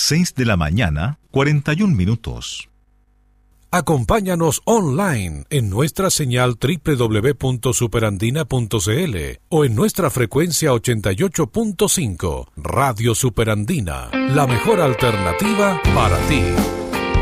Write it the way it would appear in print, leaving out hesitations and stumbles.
6 de la mañana, 41 minutos. Acompáñanos online en nuestra señal www.superandina.cl o en nuestra frecuencia 88.5, Radio Superandina, la mejor alternativa para ti.